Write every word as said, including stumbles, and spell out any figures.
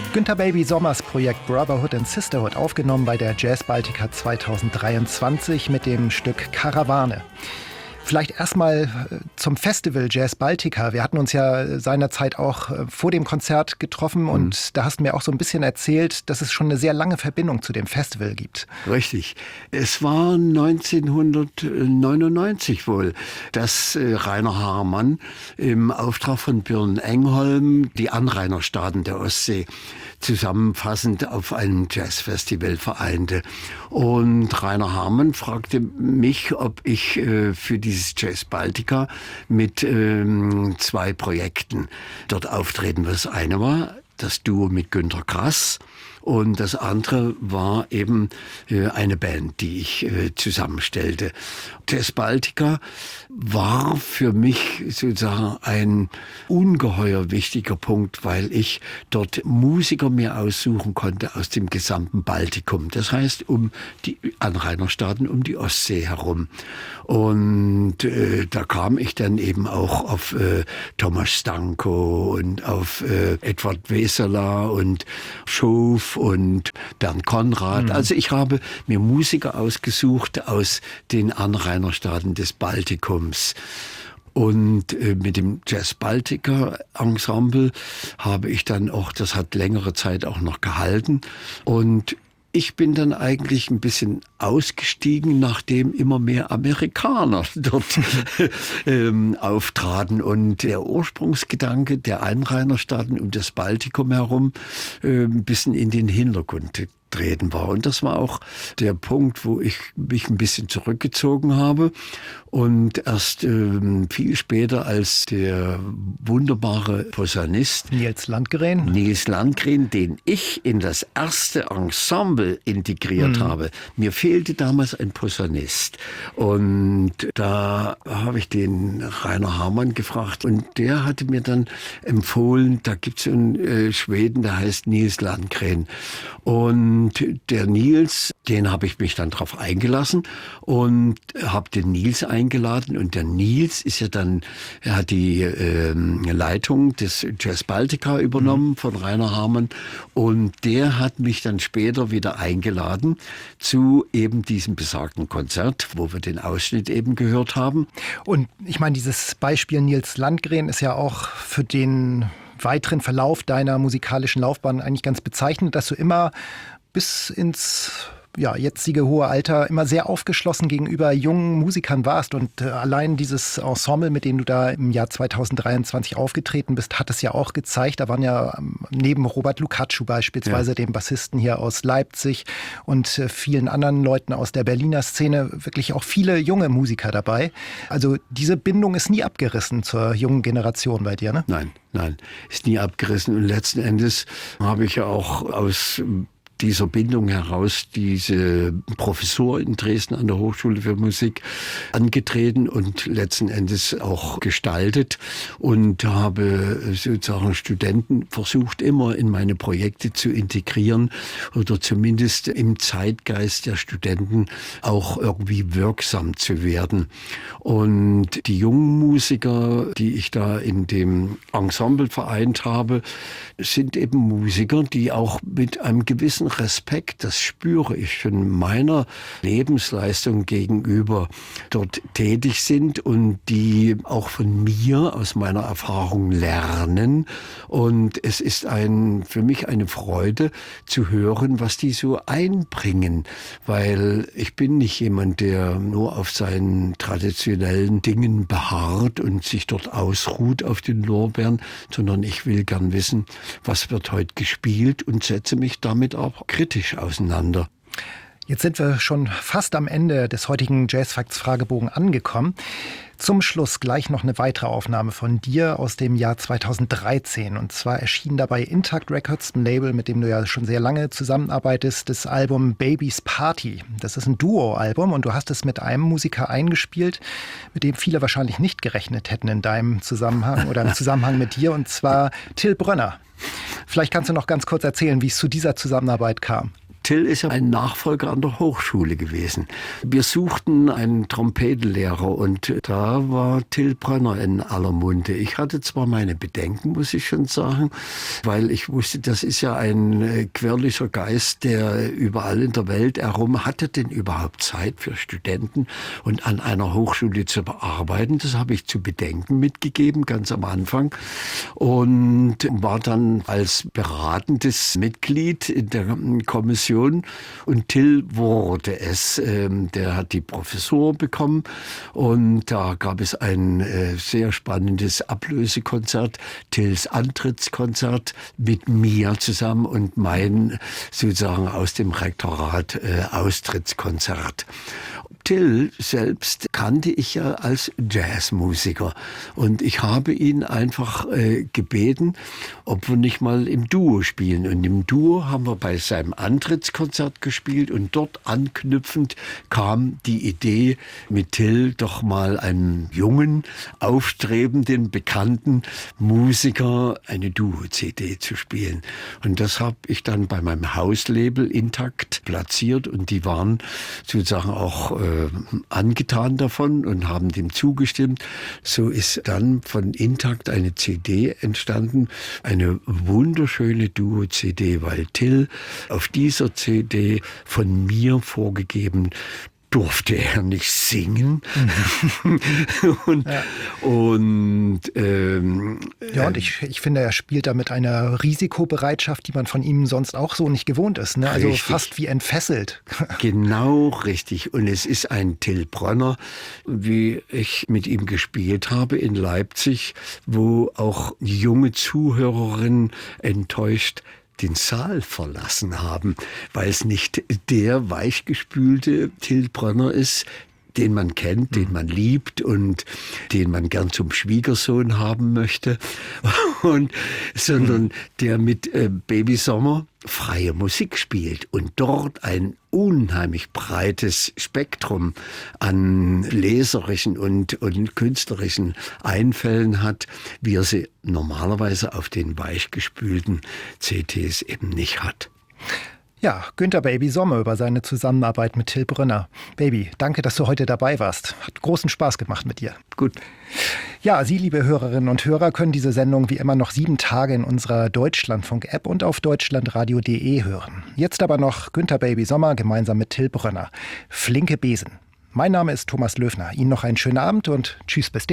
Günter Baby Sommers Projekt Brotherhood and Sisterhood, aufgenommen bei der Jazz Baltica zweitausenddreiundzwanzig mit dem Stück Karawane. Vielleicht erstmal zum Festival Jazz Baltica. Wir hatten uns ja seinerzeit auch vor dem Konzert getroffen und mhm. da hast du mir auch so ein bisschen erzählt, dass es schon eine sehr lange Verbindung zu dem Festival gibt. Richtig. Es war neunzehnhundertneunundneunzig wohl, dass Rainer Hamann im Auftrag von Björn Engholm die Anrainerstaaten der Ostsee zusammenfassend auf einem Jazzfestival vereinte. Und Rainer Hamann fragte mich, ob ich äh, für dieses Jazz Baltica mit ähm, zwei Projekten dort auftreten will. Das eine war das Duo mit Günter Grass und das andere war eben äh, eine Band, die ich äh, zusammenstellte. Jazz Baltica war für mich sozusagen ein ungeheuer wichtiger Punkt, weil ich dort Musiker mir aussuchen konnte aus dem gesamten Baltikum. Das heißt, um die Anrainerstaaten, um die Ostsee herum. Und äh, da kam ich dann eben auch auf äh, Thomas Stanko und auf äh, Edward Wesela und Schof und Bernd Konrad. Mhm. Also ich habe mir Musiker ausgesucht aus den Anrainerstaaten des Baltikums. Und äh, mit dem Jazz Baltica Ensemble habe ich dann auch, das hat längere Zeit auch noch gehalten. Und ich bin dann eigentlich ein bisschen ausgestiegen, nachdem immer mehr Amerikaner dort ähm, auftraten. Und der Ursprungsgedanke der Anrainerstaaten um das Baltikum herum äh, ein bisschen in den Hintergrund treten war. Und das war auch der Punkt, wo ich mich ein bisschen zurückgezogen habe. Und erst ähm, viel später, als der wunderbare Posaunist Nils Landgren, Nils Landgren, den ich in das erste Ensemble integriert mhm. habe. Mir fehlte damals ein Posaunist. Und da habe ich den Rainer Hamann gefragt und der hatte mir dann empfohlen, da gibt es einen äh, Schweden, der heißt Nils Landgren. Und Und der Nils, den habe ich mich dann drauf eingelassen und habe den Nils eingeladen. Und der Nils ist ja dann, er hat die äh, Leitung des Jazz Baltica übernommen mhm. von Rainer Hamann. Und der hat mich dann später wieder eingeladen zu eben diesem besagten Konzert, wo wir den Ausschnitt eben gehört haben. Und ich meine, dieses Beispiel Nils Landgren ist ja auch für den weiteren Verlauf deiner musikalischen Laufbahn eigentlich ganz bezeichnend, dass du immer bis ins ja, jetzige hohe Alter immer sehr aufgeschlossen gegenüber jungen Musikern warst. Und äh, allein dieses Ensemble, mit dem du da im Jahr zweitausenddreiundzwanzig aufgetreten bist, hat es ja auch gezeigt. Da waren ja ähm, neben Robert Lukacschu beispielsweise, ja. dem Bassisten hier aus Leipzig und äh, vielen anderen Leuten aus der Berliner Szene, wirklich auch viele junge Musiker dabei. Also diese Bindung ist nie abgerissen zur jungen Generation bei dir, ne? Nein, nein, ist nie abgerissen. Und letzten Endes habe ich ja auch aus dieser Bindung heraus diese Professur in Dresden an der Hochschule für Musik angetreten und letzten Endes auch gestaltet und habe sozusagen Studenten versucht, immer in meine Projekte zu integrieren oder zumindest im Zeitgeist der Studenten auch irgendwie wirksam zu werden. Und die jungen Musiker, die ich da in dem Ensemble vereint habe, sind eben Musiker, die auch mit einem gewissen Respekt, das spüre ich schon meiner Lebensleistung gegenüber, dort tätig sind und die auch von mir aus meiner Erfahrung lernen. Und es ist ein, für mich eine Freude zu hören, was die so einbringen, weil ich bin nicht jemand, der nur auf seinen traditionellen Dingen beharrt und sich dort ausruht auf den Lorbeeren, sondern ich will gern wissen, was wird heute gespielt und setze mich damit auch kritisch auseinander. Jetzt sind wir schon fast am Ende des heutigen Jazz-Facts-Fragebogen angekommen. Zum Schluss gleich noch eine weitere Aufnahme von dir aus dem Jahr zweitausenddreizehn. Und zwar erschien dabei Intact Records, ein Label, mit dem du ja schon sehr lange zusammenarbeitest, das Album Baby's Party. Das ist ein Duo-Album und du hast es mit einem Musiker eingespielt, mit dem viele wahrscheinlich nicht gerechnet hätten in deinem Zusammenhang oder im Zusammenhang mit dir, und zwar Till Brönner. Vielleicht kannst du noch ganz kurz erzählen, wie es zu dieser Zusammenarbeit kam. Till ist ja ein Nachfolger an der Hochschule gewesen. Wir suchten einen Trompetenlehrer und da war Till Brönner in aller Munde. Ich hatte zwar meine Bedenken, muss ich schon sagen, weil ich wusste, das ist ja ein quirliger Geist, der überall in der Welt herum hatte, denn überhaupt Zeit für Studenten und an einer Hochschule zu bearbeiten. Das habe ich zu bedenken mitgegeben, ganz am Anfang. Und war dann als beratendes Mitglied in der Kommission. Und Till wurde es. Der hat die Professur bekommen. Und da gab es ein sehr spannendes Ablösekonzert, Tills Antrittskonzert mit mir zusammen und mein sozusagen aus dem Rektorat äh, Austrittskonzert. Till selbst kannte ich ja als Jazzmusiker und ich habe ihn einfach äh, gebeten, ob wir nicht mal im Duo spielen. Und im Duo haben wir bei seinem Antrittskonzert gespielt und dort anknüpfend kam die Idee, mit Till doch mal einem jungen, aufstrebenden, bekannten Musiker eine Duo-C D zu spielen. Und das habe ich dann bei meinem Hauslabel Intakt platziert und die waren sozusagen auch äh, angetan davon und haben dem zugestimmt. So ist dann von Intakt eine C D entstanden, eine wunderschöne Duo-C D, weil Till auf dieser C D von mir vorgegeben durfte er nicht singen. Mhm. und ja, und, ähm, ja, und ich, ich finde, er spielt da mit einer Risikobereitschaft, die man von ihm sonst auch so nicht gewohnt ist. Ne? Also richtig. Fast wie entfesselt. Genau richtig. Und es ist ein Till Brönner, wie ich mit ihm gespielt habe in Leipzig, wo auch junge Zuhörerinnen enttäuscht den Saal verlassen haben, weil es nicht der weichgespülte Till Brönner ist, den man kennt, den man liebt und den man gern zum Schwiegersohn haben möchte, und, sondern der mit äh, Baby Sommer freie Musik spielt und dort ein unheimlich breites Spektrum an leserischen und, und künstlerischen Einfällen hat, wie er sie normalerweise auf den weichgespülten C Ds eben nicht hat. Ja, Günter Baby Sommer über seine Zusammenarbeit mit Till Brönner. Baby, danke, dass du heute dabei warst. Hat großen Spaß gemacht mit dir. Gut. Ja, Sie, liebe Hörerinnen und Hörer, können diese Sendung wie immer noch sieben Tage in unserer Deutschlandfunk-App und auf deutschlandradio punkt de hören. Jetzt aber noch Günter Baby Sommer gemeinsam mit Till Brönner. Flinke Besen. Mein Name ist Thomas Löfner. Ihnen noch einen schönen Abend und tschüss bis